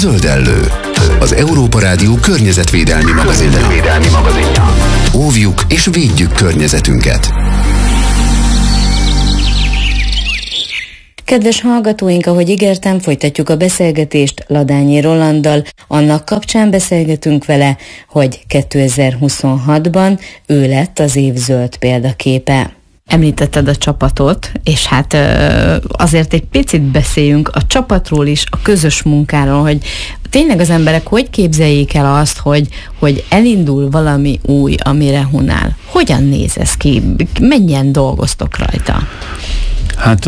Zöldellő, az Európa Rádió környezetvédelmi magazinja. Óvjuk és védjük környezetünket. Kedves hallgatóink, ahogy ígértem, folytatjuk a beszélgetést Ladányi Rolanddal. Annak kapcsán beszélgetünk vele, hogy 2026-ban ő lett az év zöld példaképe. Említetted a csapatot, és hát azért egy picit beszéljünk a csapatról is, a közös munkáról, hogy tényleg az emberek hogy képzeljék el azt, hogy elindul valami új a Mirehunál. Hogyan néz ez ki? Mennyien dolgoztok rajta? Hát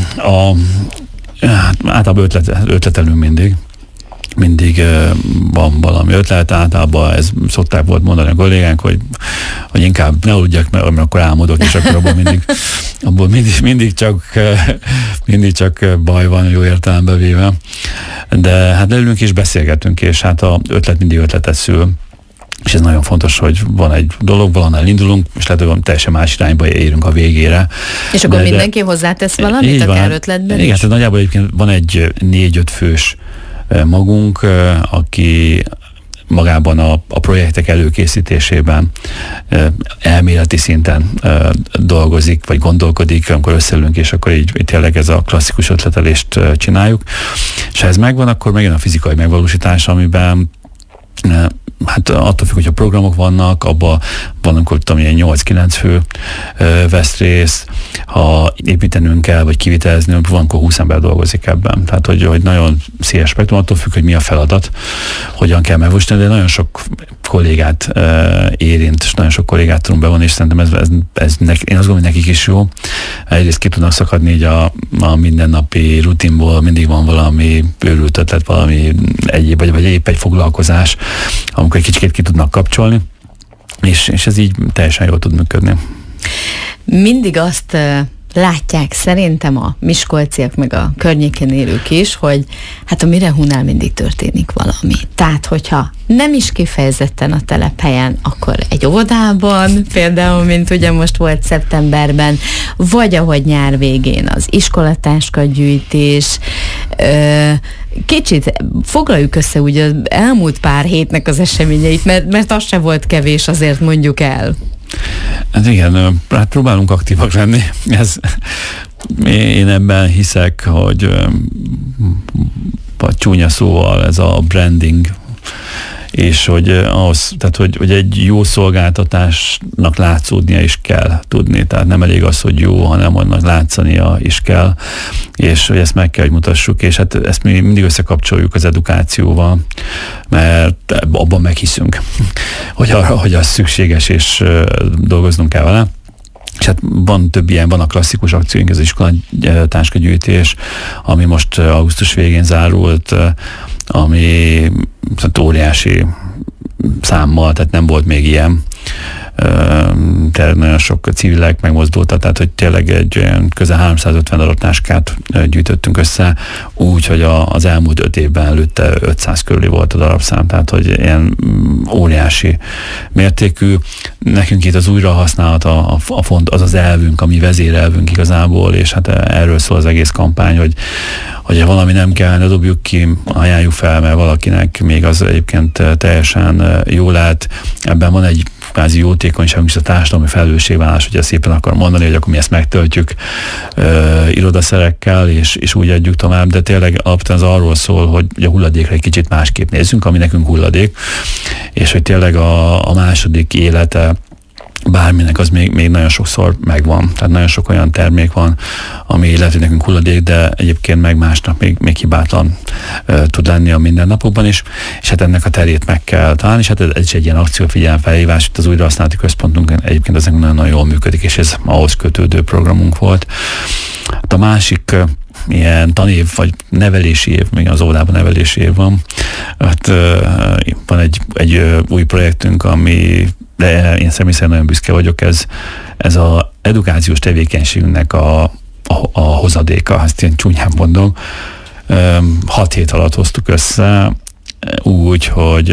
általában ötletelünk mindig van valami ötlet, általában ez szokták volt mondani a kollégánk, hogy inkább ne aludjak, mert akkor álmodok, és akkor abból mindig csak baj van, jó értelembe véve. De hát leülünk és beszélgetünk, és hát az ötlet mindig ötletet szül. És ez nagyon fontos, hogy van egy dolog, valahonnan indulunk, és lehet, hogy teljesen más irányba érünk a végére. És akkor mindenki hozzátesz valamit akár ötletben? Igen, tehát nagyjából egyébként van egy 4-5 fős magunk, aki magában a projektek előkészítésében elméleti szinten dolgozik, vagy gondolkodik, amikor összeülünk, és akkor így tényleg ez a klasszikus ötletelést csináljuk. És ha ez megvan, akkor megjön a fizikai megvalósítás, amiben hát attól függ, hogy a programok vannak, abban van, amikor tudom, ilyen 8-9 fő vesz részt, ha építenünk kell, vagy kiviteleznünk, van, akkor 20 ember dolgozik ebben. Tehát, hogy nagyon széles spektrum, attól függ, hogy mi a feladat, hogyan kell megvalósítani, de nagyon sok kollégát érint, és nagyon sok kollégát tudunk bevonni, és szerintem én azt gondolom, hogy nekik is jó. Egyrészt ki tudnak szakadni így a mindennapi rutinból, mindig van valami őrült ötlet, valami egyéb, vagy épp egy foglalkozás, amikor egy kicsit ki tudnak kapcsolni, és ez így teljesen jól tud működni. Mindig azt látják szerintem a miskolciak, meg a környéken élők is, hogy hát a Mirehunál mindig történik valami. Tehát, hogyha nem is kifejezetten a telephelyen, akkor egy óvodában, például, mint ugye most volt szeptemberben, vagy ahogy nyár végén az iskolatáska gyűjtés. Kicsit foglaljuk össze ugye az elmúlt pár hétnek az eseményeit, mert az se volt kevés, azért mondjuk el. Hát igen, hát próbálunk aktívak lenni. Én ebben hiszek, hogy csúnya szóval ez a branding, és hogy hogy egy jó szolgáltatásnak látszódnia is kell tudni. Tehát nem elég az, hogy jó, hanem annak látszania is kell, és hogy ezt meg kell, hogy mutassuk, és hát ezt mi mindig összekapcsoljuk az edukációval, mert abban meghiszünk, hogy az szükséges, és dolgoznunk kell vele. És hát van több ilyen, van a klasszikus akcióink, ez az iskolatáskagyűjtés, ami most augusztus végén zárult, ami óriási számmal, tehát nem volt még ilyen. Tényleg nagyon sok civilek megmozdultak, tehát hogy tényleg egy olyan közel 350 darab táskát gyűjtöttünk össze, úgy, hogy az elmúlt 5 évben előtte 500 körüli volt a darabszám, tehát hogy ilyen óriási mértékű. Nekünk itt az újrahasználat a font, az elvünk, ami vezérelvünk igazából, és hát erről szól az egész kampány, hogy ha valami nem kell, ne dobjuk ki, ajánljuk fel, mert valakinek még az egyébként teljesen jó lehet. Ebben van egy kvázi jótékonyságunk is, a társadalmi felelősségvállalás, hogyha szépen akar mondani, hogy akkor mi ezt megtöltjük irodaszerekkel, és úgy adjuk tovább, de tényleg alapvetően az arról szól, hogy a hulladékra egy kicsit másképp nézzünk, ami nekünk hulladék, és hogy tényleg a második élete bárminek az még nagyon sokszor megvan. Tehát nagyon sok olyan termék van, ami lehet, hogy nekünk hulladék, de egyébként meg másnak még hibátlan tud lenni a mindennapokban is, és hát ennek a terét meg kell találni, és hát ez is egy ilyen akciófigyelemfelhívás, itt az újrahasználati központunk egyébként ezen nagyon jól működik, és ez ahhoz kötődő programunk volt. Hát a másik ilyen tanév, vagy nevelési év, még az óvodában nevelési év van. Hát van egy új projektünk, ami de én személy szerint nagyon büszke vagyok, ez az edukációs tevékenységünknek a hozadéka, ezt ilyen csúnyán mondom. 6 hét alatt hoztuk össze, úgy, hogy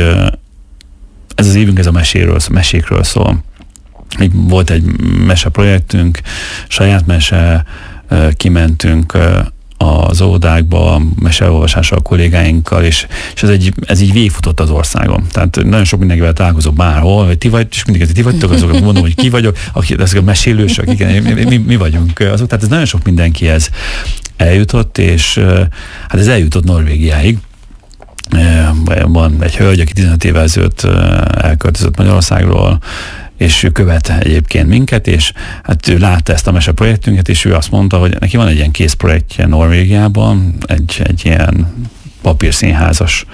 ez az évünk, ez a mesékről szól. Volt egy meseprojektünk, saját mese, kimentünk az óvodákba, meseolvasással a kollégáinkkal, és ez így végigfutott az országon. Tehát nagyon sok mindenkivel találkozok bárhol, hogy ti vagytok, azok mondom, hogy ki vagyok, ezek a mesélősök, igen, mi vagyunk azok. Tehát ez nagyon sok mindenkihez eljutott, és hát ez eljutott Norvégiáig. Van egy hölgy, aki 15 évvel ezelőtt elköltözött Magyarországról, és ő követ egyébként minket, és hát ő látta ezt a meseprojektünket, és ő azt mondta, hogy neki van egy ilyen kész projektje Norvégiában, egy ilyen papírszínházas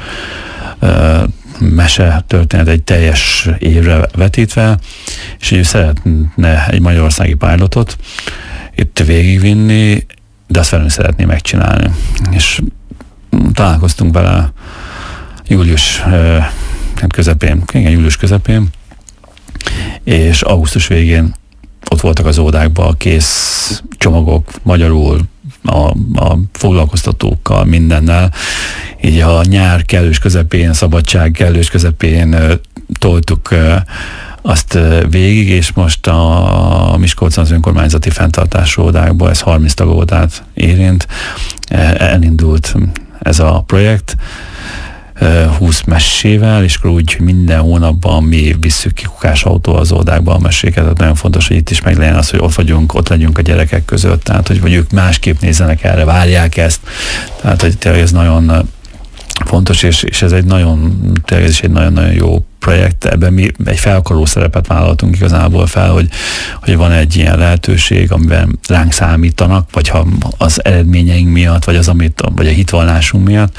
mese történet egy teljes évre vetítve, és ő szeretne egy magyarországi pilotot itt végigvinni, de azt velünk szeretné megcsinálni. És találkoztunk vele július közepén, és augusztus végén ott voltak az óvodákban kész csomagok, magyarul, a foglalkoztatókkal, mindennel. Így a nyár kellős közepén, szabadság kellős közepén toltuk azt végig, és most a Miskolcon az önkormányzati fenntartású óvodákban, ez 30 tagóvodát érint, elindult ez a projekt, 20 mesével, és akkor úgy minden hónapban mi visszük ki kukásautóval az óvodákba a meséket, tehát nagyon fontos, hogy itt is meg legyen az, hogy ott legyünk a gyerekek között, tehát hogy ők másképp nézzenek erre, várják ezt, tehát hogy tényleg ez nagyon fontos, és ez egy nagyon jó projekt, ebben mi egy felkaroló szerepet vállaltunk igazából fel, hogy van egy ilyen lehetőség, amiben ránk számítanak, vagy ha az eredményeink miatt, vagy a hitvallásunk miatt,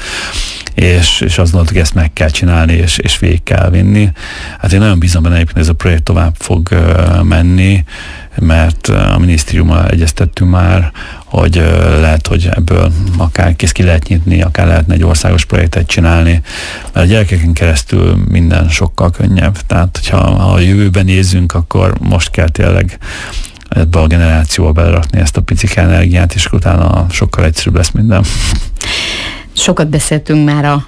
és azt gondoltuk, hogy ezt meg kell csinálni, és végig kell vinni. Hát én nagyon bízom benne egyébként, ez a projekt tovább fog menni, mert a minisztériummal egyeztettünk már, hogy lehet, hogy ebből akár ki lehet nyitni, akár lehetne egy országos projektet csinálni, mert a gyerekeken keresztül minden sokkal könnyebb. Tehát, hogyha a jövőben nézzünk, akkor most kell tényleg ebbe a generációba belerakni ezt a picike energiát, és utána sokkal egyszerűbb lesz minden. Sokat beszéltünk már a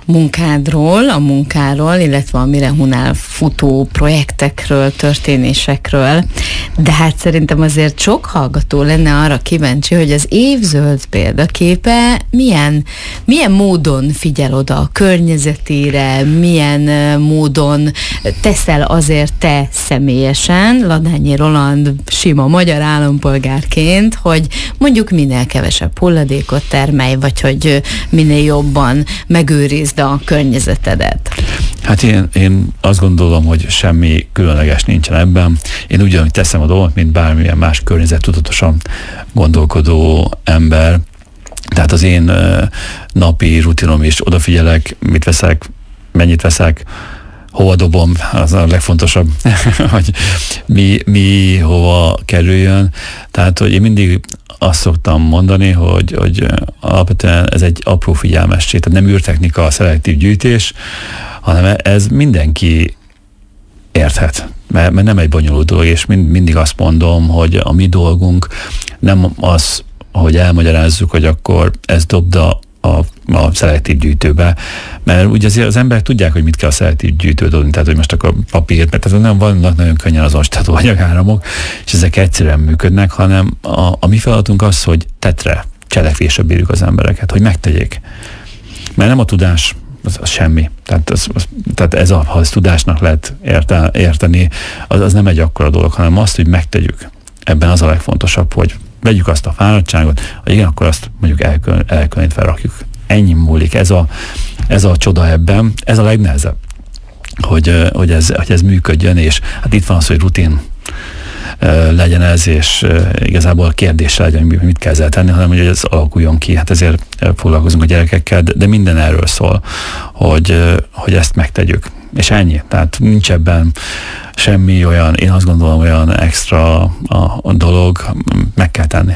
munkáról, illetve a Mirehunál futó projektekről, történésekről, de hát szerintem azért sok hallgató lenne arra kíváncsi, hogy az évzöld példaképe milyen módon figyel oda a környezetére, milyen módon teszel azért te személyesen, Ladányi Roland sima magyar állampolgárként, hogy mondjuk minél kevesebb hulladékot termelj, vagy hogy minél jobban megőrizd a környezetedet. Hát én azt gondolom, hogy semmi különleges nincsen ebben. Én ugyanúgy teszem a dolgot, mint bármilyen más környezettudatosan gondolkodó ember. Tehát az én napi rutinom is odafigyelek, mit veszek, mennyit veszek, hova dobom, az a legfontosabb, hogy mi hova kerüljön. Tehát, hogy én mindig azt szoktam mondani, hogy alapvetően ez egy apró figyelmesség, tehát nem űrtechnika a szelektív gyűjtés, hanem ez mindenki érthet, mert nem egy bonyolult dolog, és mindig azt mondom, hogy a mi dolgunk nem az, hogy elmagyarázzuk, hogy akkor ezt dobd a szelektív gyűjtőbe, mert ugye azért az emberek tudják, hogy mit kell a szelektív gyűjtőbe dobni, tehát hogy most akkor papírt, mert nem vannak nagyon könnyen az ostató anyagáramok, és ezek egyszerűen működnek, hanem a mi feladatunk az, hogy tetre, cselekvésre bírjuk az embereket, hogy megtegyék. Mert nem a tudás, az semmi. Tehát ez ha ezt tudásnak lehet érteni, az nem egy akkora dolog, hanem azt, hogy megtegyük. Ebben az a legfontosabb, hogy vegyük azt a fáradtságot, hogy igen, akkor azt mondjuk elkülönítve rakjuk. Ennyi múlik. Ez a csoda ebben, ez a legnehezebb, hogy ez működjön, és hát itt van az, hogy rutin legyen ez, és igazából a kérdésre legyen, hogy mit kell ezzel tenni, hanem hogy ez alakuljon ki. Hát ezért foglalkozunk a gyerekekkel, de minden erről szól, hogy ezt megtegyük. És ennyi. Tehát nincs ebben semmi olyan, én azt gondolom, olyan extra a dolog, meg kell tenni.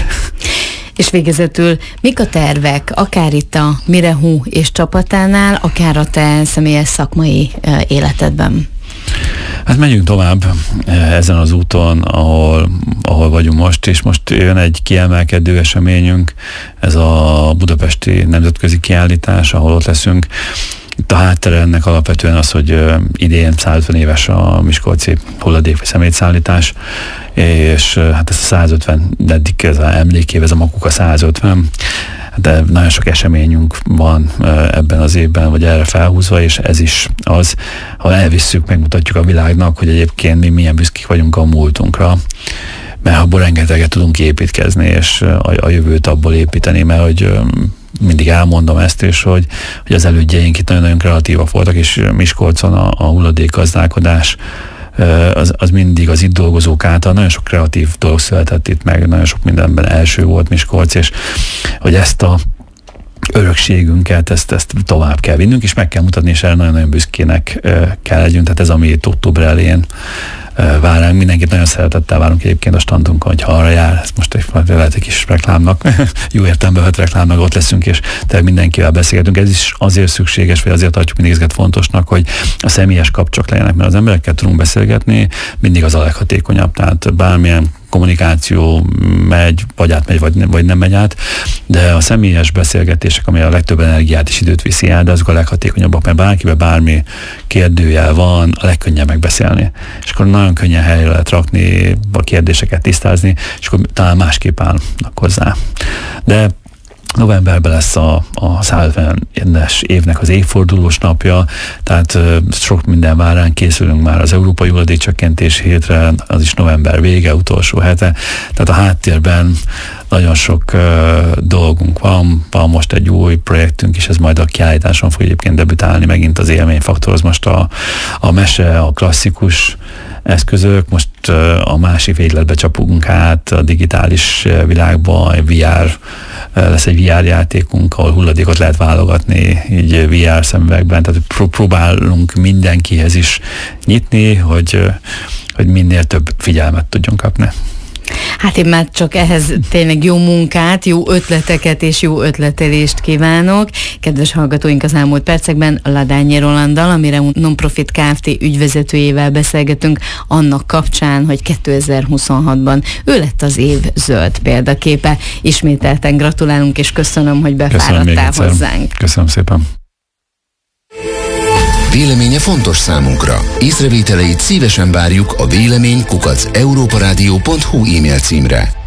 És végezetül mik a tervek, akár itt a Mirehu és csapatánál, akár a te személyes szakmai életedben? Hát megyünk tovább ezen az úton, ahol vagyunk most, és most jön egy kiemelkedő eseményünk, ez a budapesti nemzetközi kiállítás, ahol ott leszünk. Itt a háttere ennek alapvetően az, hogy idén 150 éves a miskolci hulladék vagy szemétszállítás, és hát ez a 150, eddig ez az emlékév, ez a Makuka 150. de nagyon sok eseményünk van ebben az évben, vagy erre felhúzva, és ez is az, ha elvisszük, megmutatjuk a világnak, hogy egyébként mi milyen büszkék vagyunk a múltunkra, mert abból rengeteget tudunk építkezni, és a jövőt abból építeni, mert hogy mindig elmondom ezt, és hogy az elődjeink itt nagyon-nagyon kreatívak voltak, és Miskolcon a hulladékgazdálkodás az mindig az itt dolgozók által nagyon sok kreatív dolog született itt meg, nagyon sok mindenben első volt Miskolc, és hogy ezt a örökségünket, ezt tovább kell vinnünk, és meg kell mutatni, és erre nagyon-nagyon büszkének kell legyünk, tehát ez, ami itt október elején vár ránk. Mindenkit nagyon szeretettel várunk egyébként a standunkon, hogy ha arra jár, ez most lehet egy kis reklámnak, jó értelemben vett reklámnak, ott leszünk, és tehát mindenkivel beszélgetünk. Ez is azért szükséges, vagy azért tartjuk mindig ezeket fontosnak, hogy a személyes kapcsolat legyenek, mert az emberekkel tudunk beszélgetni, mindig az a leghatékonyabb, tehát bármilyen kommunikáció megy, vagy átmegy, vagy nem megy át, de a személyes beszélgetések, ami a legtöbb energiát és időt viszi el, de azok a leghatékonyabbak, mert bárkivel bármi kérdőjel van, a legkönnyebb megbeszélni. És akkor nagyon könnyen helyre lehet rakni, a kérdéseket tisztázni, és akkor talán másképp állnak hozzá. De novemberben lesz a 150-es évnek az évfordulós napja, tehát sok minden vár ránk, készülünk már az Európai Hulladékcsökkentési hétre, az is november vége, utolsó hete, tehát a háttérben nagyon sok dolgunk van most egy új projektünk, és ez majd a kiállításon fog egyébként debütálni, megint az élményfaktor, az most a mese, a klasszikus eszközök, most a másik végletbe csapunk át a digitális világba, lesz egy VR játékunk, ahol hulladékot lehet válogatni, így VR szemüvegben, tehát próbálunk mindenkihez is nyitni, hogy minél több figyelmet tudjon kapni. Hát én már csak ehhez tényleg jó munkát, jó ötleteket és jó ötletelést kívánok. Kedves hallgatóink, az elmúlt percekben Ladányi Rolanddal, amire Nonprofit Kft. Ügyvezetőjével beszélgetünk annak kapcsán, hogy 2026-ban ő lett az év zöld példaképe. Ismételten gratulálunk, és köszönöm, hogy befáradtál hozzánk. Köszönöm szépen. Véleménye fontos számunkra. Észrevételeit szívesen várjuk a vélemény@europaradio.hu e-mail címre.